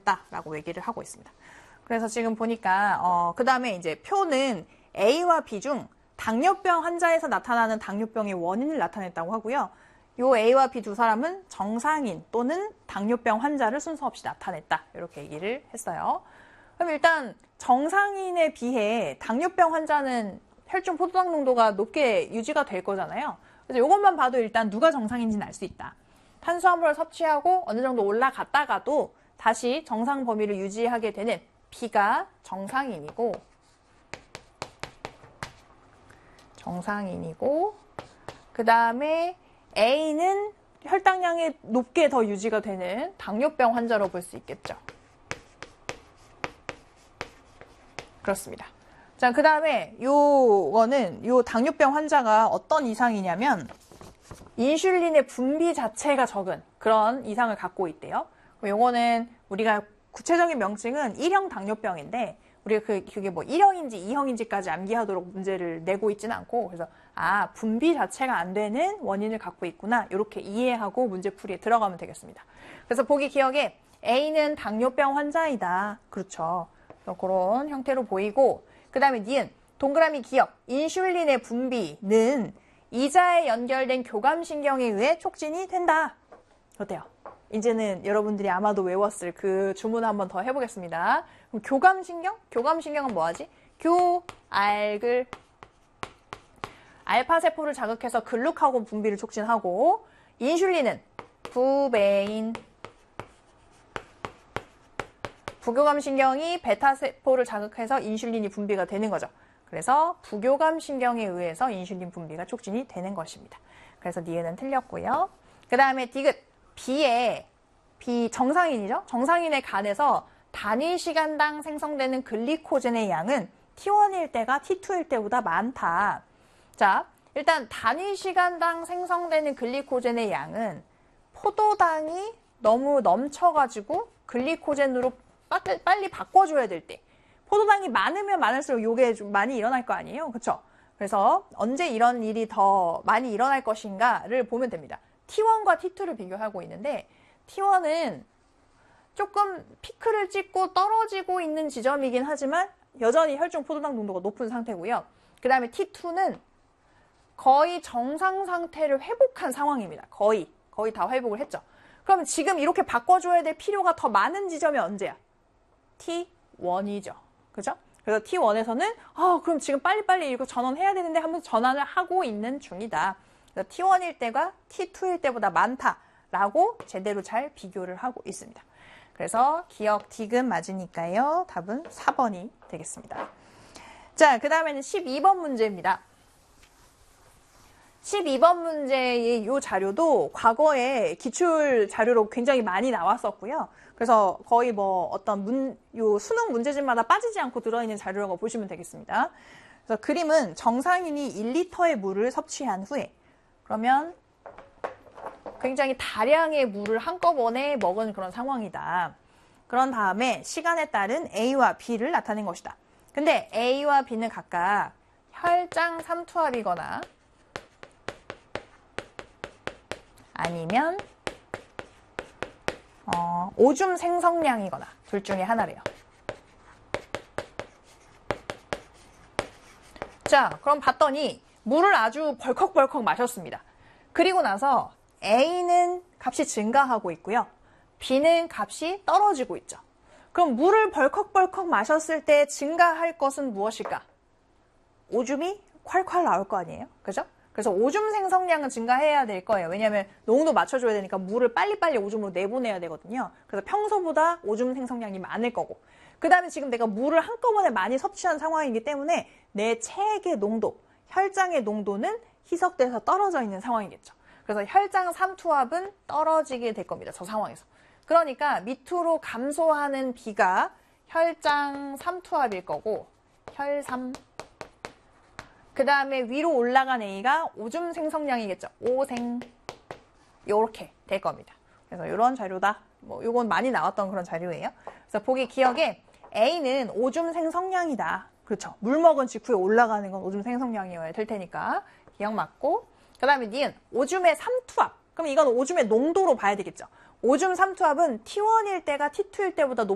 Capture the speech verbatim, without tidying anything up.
나타냈다라고 얘기를 하고 있습니다. 그래서 지금 보니까 어, 그 다음에 이제 표는 A와 B 중 당뇨병 환자에서 나타나는 당뇨병의 원인을 나타냈다고 하고요. 요 A와 B 두 사람은 정상인 또는 당뇨병 환자를 순서 없이 나타냈다. 이렇게 얘기를 했어요. 그럼 일단 정상인에 비해 당뇨병 환자는 혈중 포도당 농도가 높게 유지가 될 거잖아요. 그래서 이것만 봐도 일단 누가 정상인지는 알 수 있다. 탄수화물을 섭취하고 어느 정도 올라갔다가도 다시 정상 범위를 유지하게 되는 B가 정상인이고 정상인이고 그 다음에 A는 혈당량이 높게 더 유지가 되는 당뇨병 환자로 볼 수 있겠죠. 그렇습니다. 자, 그 다음에 요거는 요 당뇨병 환자가 어떤 이상이냐면 인슐린의 분비 자체가 적은 그런 이상을 갖고 있대요. 요거는 우리가 구체적인 명칭은 일형 당뇨병인데 우리가 그, 그게 뭐 일형인지 이형인지까지 암기하도록 문제를 내고 있지는 않고 그래서 아 분비 자체가 안 되는 원인을 갖고 있구나 이렇게 이해하고 문제풀이에 들어가면 되겠습니다. 그래서 보기 기억에 A는 당뇨병 환자이다. 그렇죠. 그런 형태로 보이고 그 다음에 니은 동그라미 기억 인슐린의 분비는 이자에 연결된 교감신경에 의해 촉진이 된다. 어때요? 이제는 여러분들이 아마도 외웠을 그 주문 한번 더 해보겠습니다. 그럼 교감신경? 교감신경은 뭐하지? 교, 알글, 알파세포를 자극해서 글루카곤 분비를 촉진하고 인슐린은 부베인, 부교감신경이 베타세포를 자극해서 인슐린이 분비가 되는 거죠. 그래서 부교감신경에 의해서 인슐린 분비가 촉진이 되는 것입니다. 그래서 니은은 틀렸고요. 그 다음에 디귿. B의, B 정상인이죠? 정상인의 간에서 단위 시간당 생성되는 글리코젠의 양은 티 원일 때가 티 투일 때보다 많다. 자, 일단 단위 시간당 생성되는 글리코젠의 양은 포도당이 너무 넘쳐가지고 글리코젠으로 빨리, 빨리 바꿔줘야 될 때. 포도당이 많으면 많을수록 이게 좀 많이 일어날 거 아니에요? 그쵸? 그래서 언제 이런 일이 더 많이 일어날 것인가를 보면 됩니다. 티 원과 티 투를 비교하고 있는데 티 원은 조금 피크를 찍고 떨어지고 있는 지점이긴 하지만 여전히 혈중 포도당 농도가 높은 상태고요. 그 다음에 티 투는 거의 정상 상태를 회복한 상황입니다. 거의. 거의 다 회복을 했죠. 그러면 지금 이렇게 바꿔줘야 될 필요가 더 많은 지점이 언제야? 티 원이죠. 그죠? 그래서 티 원에서는 아, 그럼 지금 빨리빨리 이거 전원해야 되는데 하면서 전환을 하고 있는 중이다. 그래서 티 원일 때가 티 투일 때보다 많다라고 제대로 잘 비교를 하고 있습니다. 그래서 기억 디귿 맞으니까요. 답은 사 번이 되겠습니다. 자, 그 다음에는 십이 번 문제입니다. 십이 번 문제의 이 자료도 과거에 기출 자료로 굉장히 많이 나왔었고요. 그래서 거의 뭐 어떤 문, 요 수능 문제집마다 빠지지 않고 들어있는 자료라고 보시면 되겠습니다. 그래서 그림은 정상인이 일 리터의 물을 섭취한 후에 그러면 굉장히 다량의 물을 한꺼번에 먹은 그런 상황이다. 그런 다음에 시간에 따른 A와 B를 나타낸 것이다. 근데 A와 B는 각각 혈장 삼투압이거나 아니면 어, 오줌 생성량이거나 둘 중에 하나래요. 자, 그럼 봤더니 물을 아주 벌컥벌컥 마셨습니다. 그리고 나서 A는 값이 증가하고 있고요. B는 값이 떨어지고 있죠. 그럼 물을 벌컥벌컥 마셨을 때 증가할 것은 무엇일까? 오줌이 콸콸 나올 거 아니에요? 그죠? 그래서 오줌 생성량은 증가해야 될 거예요. 왜냐하면 농도 맞춰줘야 되니까 물을 빨리빨리 오줌으로 내보내야 되거든요. 그래서 평소보다 오줌 생성량이 많을 거고 그 다음에 지금 내가 물을 한꺼번에 많이 섭취한 상황이기 때문에 내 체액의 농도, 혈장의 농도는 희석돼서 떨어져 있는 상황이겠죠. 그래서 혈장 삼투압은 떨어지게 될 겁니다. 저 상황에서. 그러니까 밑으로 감소하는 B가 혈장 삼투압일 거고 혈삼 그 다음에 위로 올라간 A가 오줌 생성량이겠죠. 오생 요렇게 될 겁니다. 그래서 이런 자료다. 뭐 요건 많이 나왔던 그런 자료예요. 그래서 보기 기억에 A는 오줌 생성량이다. 그렇죠. 물 먹은 직후에 올라가는 건 오줌 생성량이어야 될 테니까 기억 맞고 그 다음에 니은 오줌의 삼투압. 그럼 이건 오줌의 농도로 봐야 되겠죠. 오줌 삼투압은 티 원일 때가 티 투일 때보다 높